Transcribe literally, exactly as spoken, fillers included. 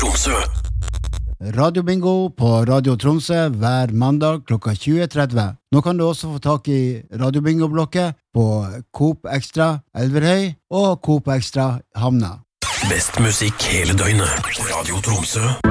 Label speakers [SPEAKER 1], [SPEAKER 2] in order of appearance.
[SPEAKER 1] Tromsø.
[SPEAKER 2] Radio Bingo på Radio Tromsø hver mandag klokka tjue tretti. Nå kan du også få tak i Radio Bingo-blokket på Coop Extra Elverhøy og Coop Extra Hamna.
[SPEAKER 1] Best musikk hele døgnet. Radio Tromsø.